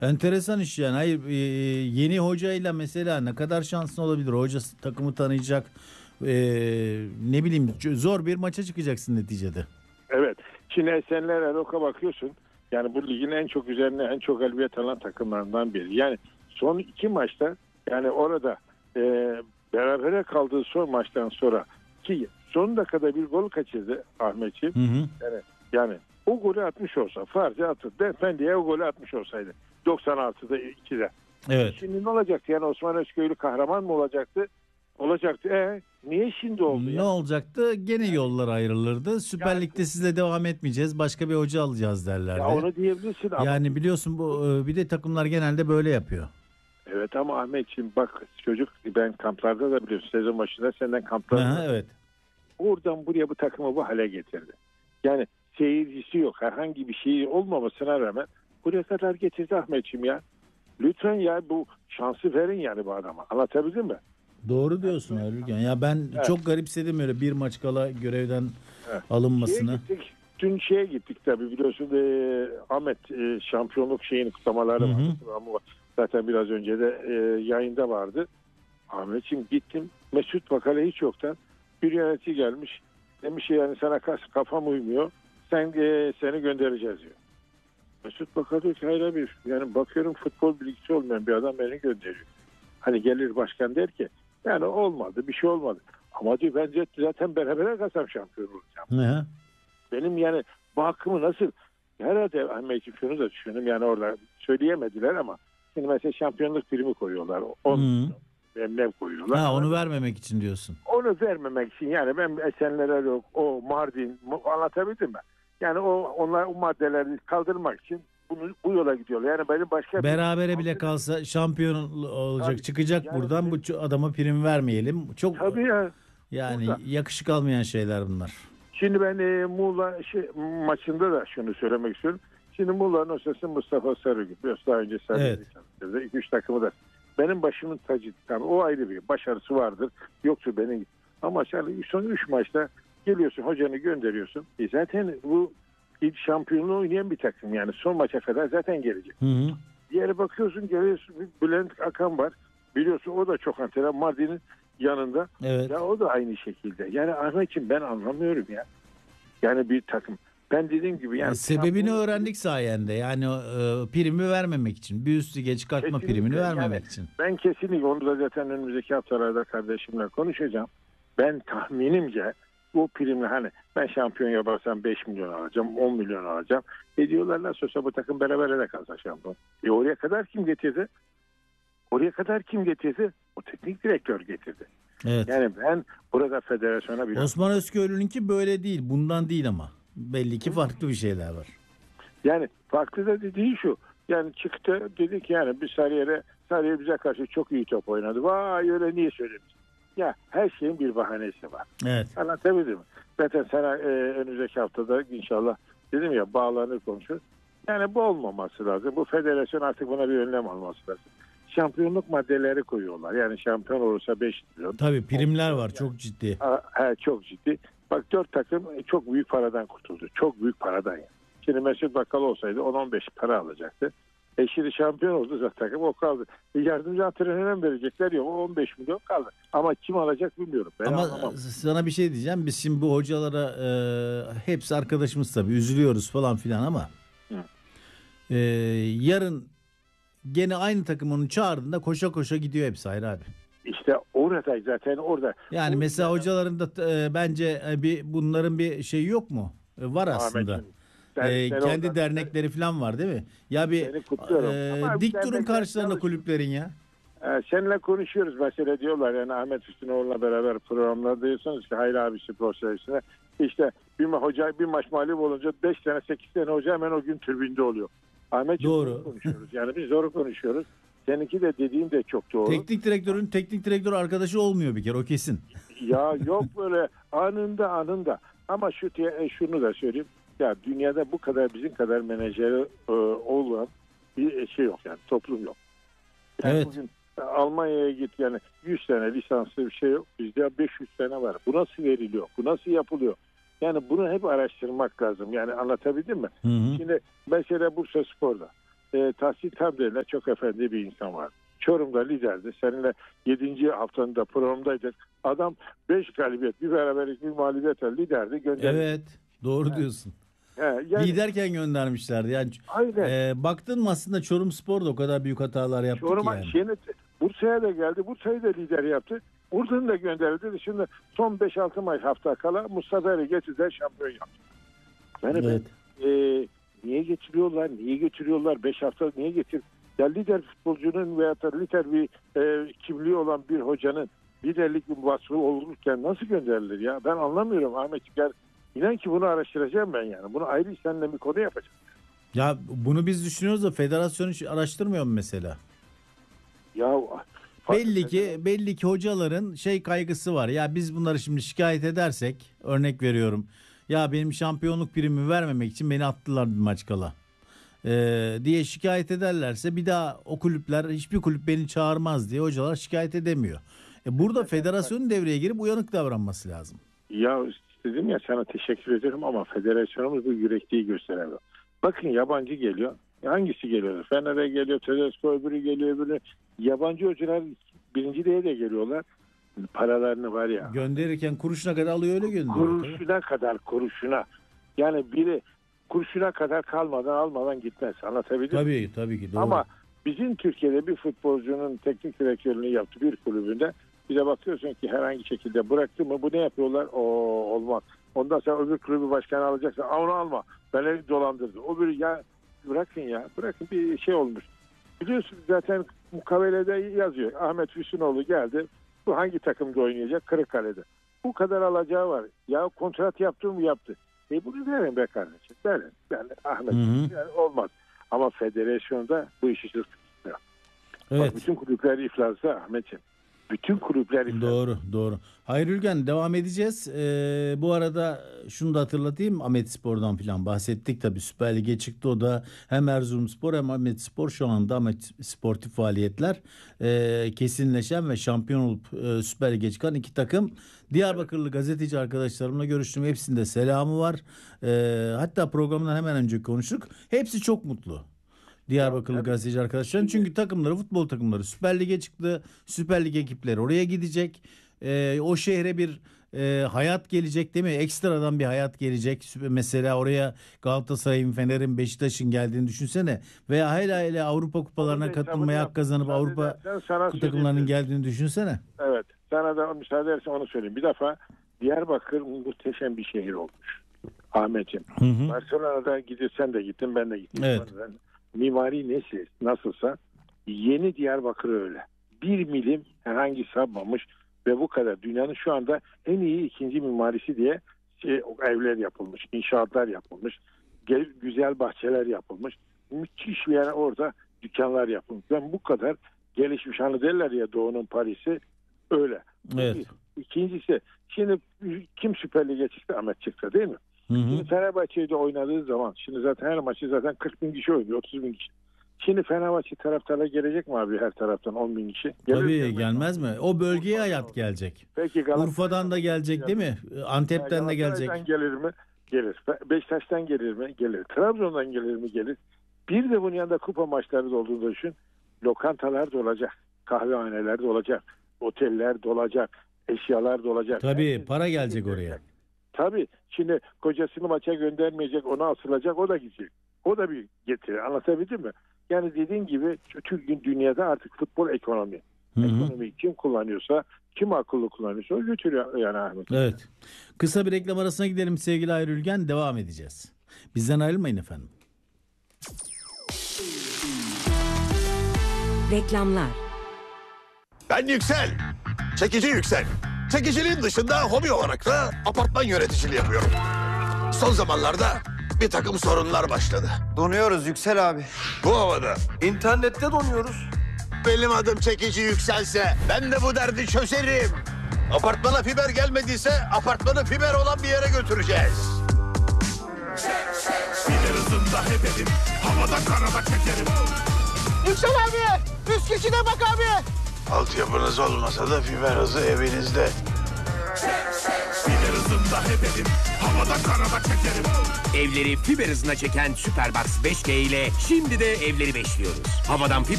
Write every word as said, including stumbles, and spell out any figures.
Enteresan iş yani. Hayır, e, yeni hocayla mesela ne kadar şanslı olabilir? Hoca takımı tanıyacak. E, ne bileyim, zor bir maça çıkacaksın neticede. Evet. Şimdi Esenler Erok'a bakıyorsun. Yani bu ligin en çok üzerine en çok galibiyet alan takımlarından biri. Yani son iki maçta yani orada e, berabere kaldığı son maçtan sonra ki son dakikada bir gol kaçırdı Ahmetciğim. Hı hı. Yani, yani o golü atmış olsa farz attı. Defendi'ye o golü atmış olsaydı doksan altıda ikide. Evet. Şimdi ne olacaktı? Yani Osman Özköylü kahraman mı olacaktı? Olacaktı. E niye şimdi oldu Ne ya? olacaktı? Gene yollar ayrılırdı. Süper Yani, Lig'de sizle devam etmeyeceğiz. Başka bir hoca alacağız ya derlerdi. onu diyebilirsin ama Yani biliyorsun bu e, bir de takımlar genelde böyle yapıyor. evet ama Ahmetciğim bak çocuk ben kamplarda da biliyorsun sezon başında senden kamplarda Aha, evet. oradan buraya bu takımı bu hale getirdi. Yani seyircisi yok herhangi bir şey olmamasına rağmen buraya kadar getirdi Ahmetciğim ya. Lütfen ya bu şansı verin yani bu adama. Anlatabildim mi? Doğru diyorsun Ergün. Ya ben Evet. çok garipsedim öyle bir maç kala görevden Evet. alınmasını. Şeye gittik. Dün şeye gittik tabii biliyorsun e, Ahmet e, şampiyonluk şeyini kutlamaları Hı hı. vardı. Ama zaten biraz önce de e, yayında vardı. Ahmetciğim gittim. Mesut Bakal'a hiç yoktan bir yönetici gelmiş. Demiş yani sana kafam uymuyor. Sen e, seni göndereceğiz diyor. Mesut Bakal diyor ki hayır abi yani bakıyorum futbol bilgisi olmayan bir adam beni gönderiyor. Hani gelir başkan der ki yani olmadı bir şey olmadı. Ama diyor ben zaten beraber kalsam şampiyon olacağım. Hı. Benim yani bu hakkımı nasıl herhalde Ahmetciğim şunu da düşündüm yani orada söyleyemediler ama şimdi mesela şampiyonluk primi koyuyorlar. on Hı. emlak koyuyorlar. Ha, onu Anladın mı? vermemek için diyorsun. Onu vermemek için yani ben Esenler'e yok o Mardin anlatabildim mi? Yani o onlar o maddeleri kaldırmak için bunu bu yola gidiyorlar. Yani benim başka Berabere bir bile kalsa şampiyon olacak, tabii, çıkacak yani buradan, bu ç- adama prim vermeyelim. Çok tabii ya. yani Burada. yakışık almayan şeyler bunlar. Şimdi ben e, Muğla şey, maçında da şunu söylemek istiyorum. Şimdi Muğla'nın hocası Mustafa Sarıgül. Biraz daha önce Sarıgül'ü Evet. çalıştırdı. İki üç takımı da. Benim başımın tacı. Yani o ayrı bir başarısı vardır. Yoksa benim. Ama yani son üç maçta geliyorsun hocanı gönderiyorsun. E zaten bu ilk şampiyonluğu oynayan bir takım. Yani son maça kadar zaten gelecek. Hı hı. Diğeri bakıyorsun geliyorsun Bülent Akan var. Biliyorsun o da çok antrenman. Mardin'in yanında. Evet. Ya o da aynı şekilde. Yani Ahmetciğim ben anlamıyorum ya. Yani bir takım. Ben dediğim gibi yani E, sebebini şampiyonluk- öğrendik sayende. Yani e, primi vermemek için. Bir üst lige çıkartma Kesinlikle. primini Yani vermemek için. ben kesinlikle onu da zaten önümüzdeki haftalarda kardeşimle konuşacağım. Ben tahminimce bu primle hani ben şampiyon yaparsam beş milyon alacağım, on milyon alacağım. E diyorlar nasıl olsa bu takım beraber de kalsa şampiyon. E oraya kadar kim getirdi? Oraya kadar kim getirdi? O teknik direktör getirdi. Evet. Yani ben burada federasyona bir... Osman Özköylü'nünki böyle değil. Bundan değil ama. Belli ki farklı bir şeyler var. Yani farklı da dediği şu. Yani çıktı dedi ki yani bir Sarıyer'e Sarıyer bize karşı çok iyi top oynadı. Vay öyle niye söylemiş? Ya her şeyin bir bahanesi var. Evet. Anlatabildim mi? Zaten sana e, önümüzdeki haftada inşallah dedim ya bağlanır konuşuruz. Yani bu olmaması lazım. Bu federasyon artık buna bir önlem alması lazım. Şampiyonluk maddeleri koyuyorlar. Yani şampiyon olursa beş milyon. Tabii primler var çok ciddi. Ha, he, çok ciddi. Bak dört takım çok büyük paradan kurtuldu. Çok büyük paradan yani. Şimdi Mesut Bakkal olsaydı on on beş para alacaktı. E şimdi şampiyon oldu zaten takım o kaldı. E yardımcı antrenöre mi verecekler yok o on beş milyon kaldı. Ama kim alacak bilmiyorum. Ben Ama anlamam. sana bir şey diyeceğim. Biz şimdi bu hocalara e, hepsi arkadaşımız tabii. Üzülüyoruz falan filan ama e, yarın gene aynı takım onu çağırdığında koşa koşa gidiyor hepsi Hayri abi. İşte orada zaten orada. Yani o mesela yüzden- hocaların da e, bence e, bir bunların bir şeyi yok mu? E, var aslında. Ahmetciğim, sen- E, sen kendi oradan- dernekleri falan var değil mi? Ya bir Seni kutluyorum. e, Ama dik durun dernekler karşılarında çalışıyor. kulüplerin ya. Ee, seninle konuşuyoruz mesela diyorlar yani Ahmet Üstünoğlu'na beraber programlarda diyorsunuz ki Hayri abi spor servisine işte bir ma hoca bir maç mağlup olunca beş tane sekiz tane hoca hemen o gün tribünde oluyor. Ahmetciğim Doğru. doğru konuşuyoruz. Yani biz doğru konuşuyoruz. Seninki de dediğin de çok doğru. Teknik direktörün teknik direktör arkadaşı olmuyor bir kere, o kesin. Ya yok böyle anında anında. Ama şu e, şunu da söyleyeyim. Ya dünyada bu kadar bizim kadar menajeri e, olan bir şey yok yani toplum yok. Yani Evet. bugün Almanya'ya git yani yüz tane lisanslı bir şey yok. Bizde beş yüz tane var. Bu nasıl veriliyor? Bu nasıl yapılıyor? Yani bunu hep araştırmak lazım. Yani anlatabildim mi? Hı hı. Şimdi mesela Bursa Spor'da. e, Tahsin Tamer'le çok efendi bir insan var. Çorum'da liderdi. Seninle yedinci haftanın programdaydık. Adam beş galibiyet, bir beraberlik, bir mağlubiyetle liderdi. Gönderdi. Evet, doğru evet. diyorsun. He, yani, Liderken göndermişlerdi. Yani e, baktın mı aslında Çorumspor da o kadar büyük hatalar yaptı Çorum, ki yani. Şeyini, Bursa'ya da geldi. Bursa'yı da lider yaptı. Buradan da gönderildi. Şimdi son beş altı ay hafta kala Mustafa Ali getirdiler, şampiyon yaptı. Yani evet. ben, e, niye getiriyorlar? Niye götürüyorlar? beş hafta niye getir? Ya lider futbolcunun veya da lider bir e, kimliği olan bir hocanın liderlik bir vasfı olurken nasıl gönderilir ya? Ben anlamıyorum Ahmet Çıkar. İnan ki bunu araştıracağım ben yani. Bunu ayrı seninle bir konu yapacağım. Ya bunu biz düşünüyoruz da federasyon hiç araştırmıyor mu mesela? Ya belli ki belli ki hocaların şey kaygısı var. Ya biz bunları şimdi şikayet edersek, örnek veriyorum. Ya benim şampiyonluk primimi vermemek için beni attılar bir maç kala. Ee, diye şikayet ederlerse bir daha o kulüpler, hiçbir kulüp beni çağırmaz diye hocalar şikayet edemiyor. E burada federasyonun devreye girip uyanık davranması lazım. Ya dedim ya, sana teşekkür ederim ama federasyonumuz bu yürekliği gösteremiyor. Bakın yabancı geliyor. Hangisi geliyor? Fener'e geliyor, Tedesco öbürü geliyor, öbürü. Yabancı hocalar birinci diye de geliyorlar. Paralarını var ya. Gönderirken kuruşuna kadar alıyor, öyle gönderiyor. Kuruşuna tabii. kadar kuruşuna. Yani biri kuruşuna kadar kalmadan almadan gitmez. Anlatabildim mi? Tabii tabii ki doğru. Ama bizim Türkiye'de bir futbolcunun teknik direktörlüğünü yaptı bir kulübünde. Bir de bakıyorsun ki herhangi şekilde bıraktı mı bu ne yapıyorlar? O olmaz. Ondan sonra öbür kulübü başkanı alacaksa onu alma. Beni dolandırdı. O bir ya bırakın ya. Bırakın, bir şey olmuş. Biliyorsunuz zaten mukavelede yazıyor. Ahmet Füsunoğlu geldi. Bu hangi takımda oynayacak? Kırıkkale'de. Bu kadar alacağı var. Ya kontrat yaptı mı yaptı. E bunu verin be kardeşim. Verin. Yani Ahmet yani olmaz. Ama federasyonda bu işi tutmuyor. Evet. Bak, bütün kulüpler iflasda Ahmetciğim. Bütün kulüpler iflasda. Doğru doğru. Hayır Ülgen, devam edeceğiz. Ee, bu arada şunu da hatırlatayım. Ahmetspor'dan falan bahsettik tabii. Süper Lig'e çıktı o da. Hem Erzurumspor hem Ahmetspor şu anda Ahmet sportif faaliyetler e, kesinleşen ve şampiyon olup e, Süper Lig'e çıkan iki takım. Diyarbakırlı gazeteci arkadaşlarımla görüştüm. Hepsinde selamı var. E, hatta programdan hemen önce konuştuk. Hepsi çok mutlu. Diyarbakırlı ya, gazeteci arkadaşlar. Çünkü takımları, futbol takımları Süper Lig'e çıktı. Süper Lig ekipleri oraya gidecek. Ee, o şehre bir e, hayat gelecek değil mi? Ekstradan bir hayat gelecek. Mesela oraya Galatasaray'ın, Fener'in, Beşiktaş'ın geldiğini düşünsene. Veya hele hele Avrupa kupalarına katılmaya hak kazanıp Avrupa takımlarının geldiğini düşünsene. Evet. Sana da müsaade edersen onu söyleyeyim. Bir defa Diyarbakır muhteşem bir şehir olmuş. Ahmetciğim. Hı hı. Barcelona'da gidiyorsan da gittin, ben de gittim. Evet. Ben, mimari nesi nasılsa yeni Diyarbakır öyle. Bir milim herhangi sapmamış ve bu kadar. Dünyanın şu anda en iyi ikinci mimarisi diye şey, evler yapılmış, inşaatlar yapılmış, güzel bahçeler yapılmış. Müthiş bir yer, orada dükkanlar yapılmış. Ben bu kadar gelişmiş, hani derler ya Doğu'nun Paris'i, öyle. Evet. İkincisi, şimdi kim Süper Lig'e çıktı? Ahmet çıktı değil mi? Hı hı. Şimdi Fenerbahçe'de oynadığı zaman, şimdi zaten her maçı zaten kırk bin kişi oynuyor, otuz bin kişi. Şimdi Fenerbahçe taraftarlar gelecek mi abi her taraftan on bin kişi? Gelir Tabii mi? Gelmez mi? O bölgeye Urfa'dan hayat gelecek. Peki, Urfa'dan da gelecek değil mi? Antep'ten yani de gelecek. Gelir mi? Gelir. Beşiktaş'tan gelir mi? Gelir. Trabzon'dan gelir mi? Gelir. Bir de bunun yanında kupa maçları da olduğunu düşün. Lokantalar da olacak. Kahvehaneler de olacak. Oteller de olacak. Eşyalar da olacak. Tabii yani, para gelecek oraya. Tabii. Şimdi kocasını maça göndermeyecek, ona asılacak, o da gidecek. O da bir getiri. Anlatabildim mi? Yani dediğin gibi Türk dünyada artık futbol ekonomi. Hı hı. Ekonomiyi kim kullanıyorsa, kim akıllı kullanıyorsa o götürüyor yani Ahmet. Evet. Kısa bir reklam arasına gidelim sevgili Hayri Ülgen. Devam edeceğiz. Bizden ayrılmayın efendim. Reklamlar. Ben Yüksel. Çekici Yüksel. Çekiciliğin dışında hobi olarak da apartman yöneticiliği yapıyorum. Son zamanlarda bir takım sorunlar başladı. Donuyoruz Yüksel abi. Bu havada. İnternette donuyoruz. Benim adım Çekici Yükselse ben de bu derdi çözerim. Apartmana fiber gelmediyse apartmanı fiber olan bir yere götüreceğiz. Fiber hızında hedelim. Havada karada çekerim. Yüksel abi! Üst geçide bak abi! Altyapınız olmasa da fiber hızı evinizde. Fiber hızında hededim. Havada karada çekerim. Evleri fiber hızına çeken Superbox beş G ile şimdi de evleri beşliyoruz. Havadan fiber